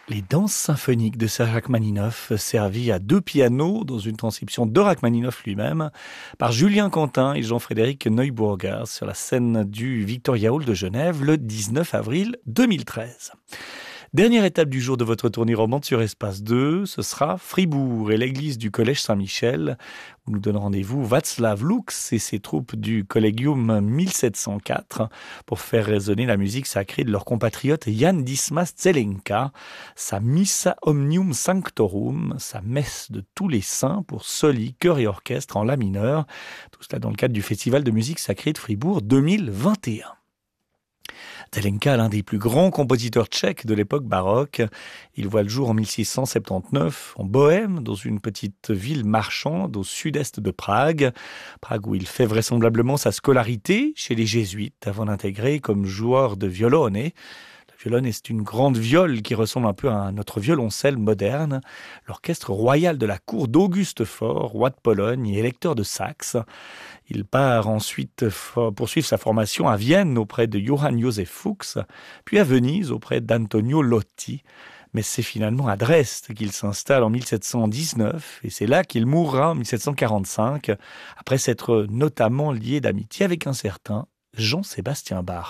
Les danses symphoniques de Sir Rachmaninoff, servies à deux pianos dans une transcription de Rachmaninoff lui-même, par Julien Quentin et Jean-Frédéric Neuburger sur la scène du Victoria Hall de Genève le 19 avril 2013. Dernière étape du jour de votre tournée romande sur Espace 2, ce sera Fribourg et l'église du Collège Saint-Michel, où nous donne rendez-vous Václav Lux et ses troupes du Collegium 1704 pour faire résonner la musique sacrée de leur compatriote Jan Dismas Zelenka, sa Missa Omnium Sanctorum, sa messe de tous les saints pour soli, chœur et orchestre en la mineur, tout cela dans le cadre du Festival de musique sacrée de Fribourg 2021. Zelenka, l'un des plus grands compositeurs tchèques de l'époque baroque, il voit le jour en 1679 en Bohême, dans une petite ville marchande au sud-est de Prague. Prague où il fait vraisemblablement sa scolarité chez les jésuites avant d'intégrer comme joueur de violone. Le violone est une grande viole qui ressemble un peu à notre violoncelle moderne. L'orchestre royal de la cour d'Auguste Faure, roi de Pologne et électeur de Saxe. Il part ensuite poursuivre sa formation à Vienne auprès de Johann Joseph Fuchs, puis à Venise auprès d'Antonio Lotti. Mais c'est finalement à Dresde qu'il s'installe en 1719 et c'est là qu'il mourra en 1745, après s'être notamment lié d'amitié avec un certain Jean-Sébastien Bach.